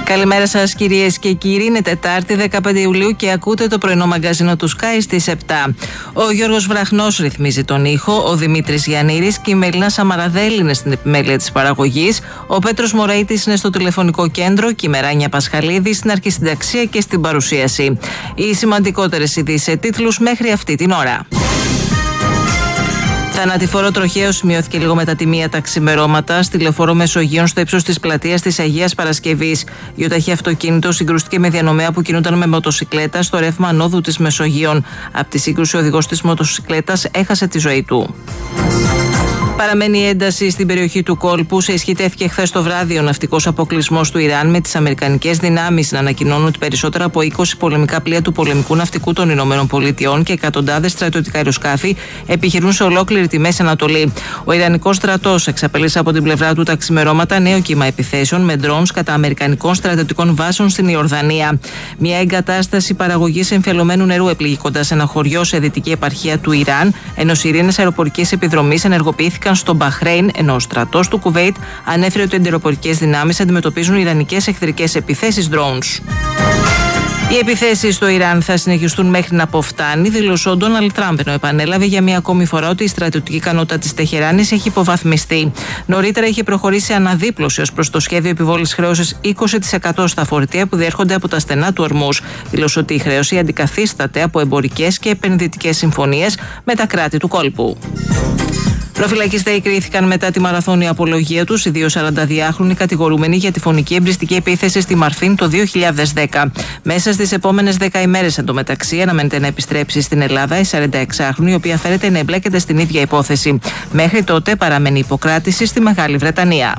Καλημέρα σας κυρίες και κύριοι, είναι Τετάρτη 15 Ιουλίου και ακούτε το πρωινό μαγκαζίνο του Sky στις 7. Ο Γιώργος Βραχνός ρυθμίζει τον ήχο, ο Δημήτρης Γιαννήρης και η Μελίνα Σαμαραδέλη είναι στην επιμέλεια της παραγωγής, ο Πέτρος Μωραΐτης είναι στο τηλεφωνικό κέντρο και η Μεράνια Πασχαλίδη στην αρχισυνταξία και στην παρουσίαση. Οι σημαντικότερες ειδήσεις σε τίτλους μέχρι αυτή την ώρα. Θανατηφόρο τροχαίο σημειώθηκε λίγο μετά τη 1 τα ξημερώματα στη λεωφόρο Μεσογείων στο ύψος της πλατείας της Αγίας Παρασκευής. Γεωταχή αυτοκίνητο συγκρούστηκε με διανομέα που κινούνταν με μοτοσικλέτα στο ρεύμα ανόδου της Μεσογείων. Από τη σύγκρουση, ο οδηγός της μοτοσικλέτας έχασε τη ζωή του. Παραμένει η ένταση στην περιοχή του κόλπου. Σε ισχύ τέθηκε χθες το βράδυ ο ναυτικός αποκλεισμός του Ιράν, με τις αμερικανικές δυνάμεις να ανακοινώνουν ότι περισσότερα από 20 πολεμικά πλοία του πολεμικού ναυτικού των ΗΠΑ και εκατοντάδες στρατιωτικά αεροσκάφη επιχειρούν σε ολόκληρη τη Μέση Ανατολή. Ο Ιρανικός στρατός εξαπέλυσε από την πλευρά του τα ξημερώματα νέο κύμα επιθέσεων με ντρόουνς κατά αμερικανικών στρατιωτικών βάσεων στην Ιορδανία. Μια εγκατάσταση παραγωγής εμφιαλωμένου νερού επλήγει κοντά σε ένα χωριό σε δυτική επαρχία του Ιράν, ενώ σιρήνες αεροπορικής επιδρομής ενεργοποιήθηκαν στο Μπαχρέιν, ενώ ο στρατός του Κουβέιτ ανέφερε ότι οι αντιεροπορικές δυνάμεις αντιμετωπίζουν ιρανικές εχθρικές επιθέσεις drones. Οι επιθέσεις στο Ιράν θα συνεχιστούν μέχρι να αποφτάνει, δήλωσε ο Ντόναλντ Τραμπ, ενώ επανέλαβε για μία ακόμη φορά ότι η στρατιωτική ικανότητα της Τεχεράνης έχει υποβαθμιστεί. Νωρίτερα είχε προχωρήσει αναδίπλωση ως προς το σχέδιο επιβόλησης χρέωσης 20% στα φορτία που διέρχονται από τα στενά του Ορμούς. Δήλωσε ότι η χρέωση αντικαθίσταται από εμπορικές και επενδυτικές συμφωνίες με τα κράτη του κόλπου. Προφυλακιστέοι κρίθηκαν μετά τη μαραθώνια απολογία τους οι δύο 42χρονοι κατηγορούμενοι για τη φωνική εμπριστική επίθεση στη Μαρφίν το 2010. Μέσα στις επόμενες 10 ημέρες εντωμεταξύ αναμένεται να επιστρέψει στην Ελλάδα η 46χρονη, η οποία φέρεται να εμπλέκεται στην ίδια υπόθεση. Μέχρι τότε παραμένει υποκράτηση στη Μεγάλη Βρετανία.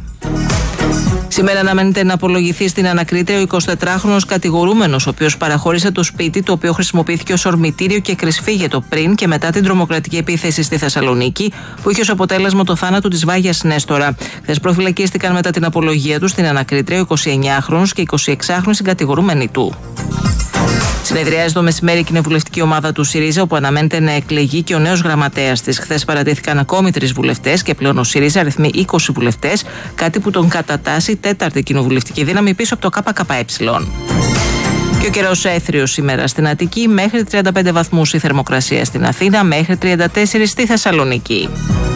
Σήμερα αναμένεται να απολογηθεί στην ανακρίτρια ο 24χρονος κατηγορούμενος, ο οποίος παραχώρησε το σπίτι το οποίο χρησιμοποιήθηκε ως ορμητήριο και κρυσφύγετο πριν και μετά την τρομοκρατική επίθεση στη Θεσσαλονίκη, που είχε ως αποτέλεσμα το θάνατο της Βάγιας Νέστορα. Χθες προφυλακίστηκαν μετά την απολογία του στην ανακρίτρια ο 29χρονος και 26χρονοι συγκατηγορούμενοι του. Συνεδριάζει το μεσημέρι η κοινοβουλευτική ομάδα του ΣΥΡΙΖΑ, όπου αναμένεται να εκλεγεί και ο νέος γραμματέας της. Χθες παρατέθηκαν ακόμη 3 βουλευτές και πλέον ο ΣΥΡΙΖΑ αριθμεί 20 βουλευτές, κάτι που τον κατατάσσει τέταρτη κοινοβουλευτική δύναμη πίσω από το ΚΚΕ. Και ο καιρός έθριος σήμερα στην Αττική, μέχρι 35 βαθμούς η θερμοκρασία στην Αθήνα, μέχρι 34 στη Θεσσαλονίκη.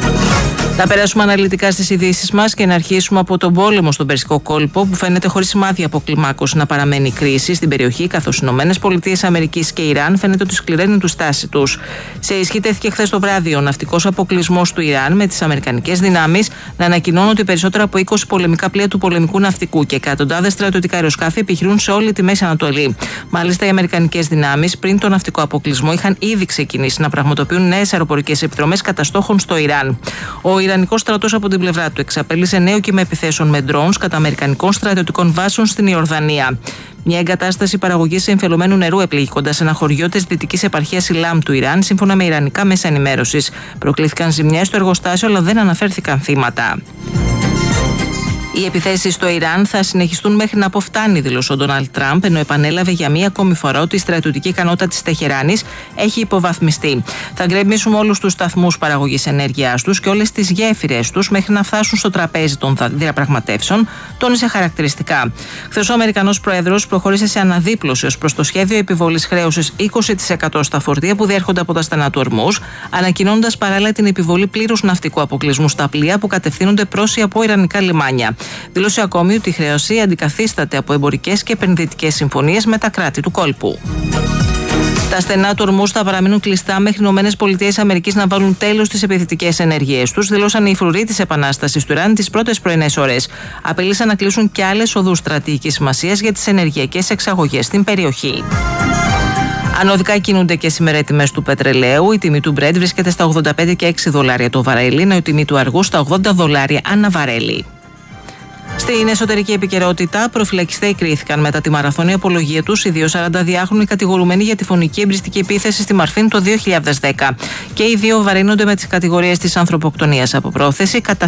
Θα περάσουμε αναλυτικά στις ειδήσεις μας και να αρχίσουμε από τον πόλεμο στον Περσικό κόλπο, που φαίνεται χωρίς σημάδια αποκλιμάκωση να παραμένει κρίση στην περιοχή, καθώς οι ΗΠΑ και Ιράν φαίνεται ότι σκληραίνουν τη στάση τους. Σε ισχύ τέθηκε χθες το βράδυ ο ναυτικός αποκλεισμός του Ιράν, με τις αμερικανικές δυνάμεις να ανακοινώνουν ότι περισσότερα από 20 πολεμικά πλοία του πολεμικού ναυτικού και εκατοντάδες στρατιωτικά αεροσκάφη επιχειρούν σε όλη τη Μέση Ανατολή. Μάλιστα, οι αμερικανικές δυνάμεις πριν τον ναυτικό αποκλεισμό είχαν ήδη ξεκινήσει να πραγματοποιούν νέες αεροπορικές επιδρομές κατά στόχων στο Ιράν. Ο Ιρανικός στρατός από την πλευρά του εξαπέλυσε νέο κύμα επιθέσεων με ντρόουνς κατά αμερικανικών στρατιωτικών βάσεων στην Ιορδανία. Μια εγκατάσταση παραγωγής εμφιαλωμένου νερού επλήγει κοντά σε ένα χωριό της δυτικής επαρχίας Ιλάμ του Ιράν, σύμφωνα με ιρανικά μέσα ενημέρωσης. Προκλήθηκαν ζημιές στο εργοστάσιο, αλλά δεν αναφέρθηκαν θύματα. Οι επιθέσεις στο Ιράν θα συνεχιστούν μέχρι να αποφτάνει, δήλωσε ο Ντόναλντ Τραμπ, ενώ επανέλαβε για μία ακόμη φορά ότι η στρατιωτική ικανότητα της Τεχεράνης έχει υποβαθμιστεί. Θα γκρεμίσουμε όλους τους σταθμούς παραγωγής ενέργειάς τους και όλες τις γέφυρες τους μέχρι να φτάσουν στο τραπέζι των διαπραγματεύσεων, τόνισε χαρακτηριστικά. Χθες ο Αμερικανός Πρόεδρος προχώρησε σε αναδίπλωση ως προς το σχέδιο επιβολής χρέωσης 20% στα φορτία που διέρχονται από τα στενά του Ορμούς, ανακοινώνοντας παράλληλα την επιβολή πλήρους ναυτικού αποκλεισμού στα πλοία που κατευθύνονται προς ή από ιρανικά λιμάνια. Δήλωσε ακόμη ότι η χρέωση αντικαθίσταται από εμπορικές και επενδυτικές συμφωνίες με τα κράτη του κόλπου. Τα στενά του Ορμούς θα παραμείνουν κλειστά μέχρι οι ΗΠΑ να βάλουν τέλος στις επιθετικές ενέργειές τους, δηλώσαν οι φρουροί της επανάστασης του Ιράν τις πρώτες πρωινές ώρες. Απείλησαν να κλείσουν και άλλες οδούς στρατηγικής σημασίας για τις ενεργειακές εξαγωγές στην περιοχή. Ανωδικά κινούνται και σήμερα οι τιμές του πετρελαίου. Η τιμή του Brent βρίσκεται στα $85 και $6 το βαρέλι, ενώ η τιμή του αργού στα $80 ανά βαρέλι. Στην εσωτερική επικαιρότητα, προφυλακιστέοι κρίθηκαν μετά τη μαραθώνια απολογία τους οι δύο 42χρονοι κατηγορουμένοι για τη φωνική εμπριστική επίθεση στη Μαρφίν το 2010. Και οι δύο βαρύνονται με τις κατηγορίες της ανθρωποκτονίας από πρόθεση,